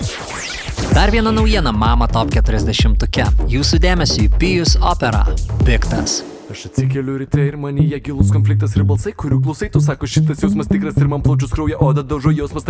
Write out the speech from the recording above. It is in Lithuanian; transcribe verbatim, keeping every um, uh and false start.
Dar viena naujiena Mama Top keturiasdešimtuke. Jūsų dėmesiui Pijus opera Piktas. Aš atsikeliu ryte ir manyje gilus konfliktas ir balsai, kurių klausai, tu sako šitas jausmas tikras ir man plaučius krauja oda daužo jausmas.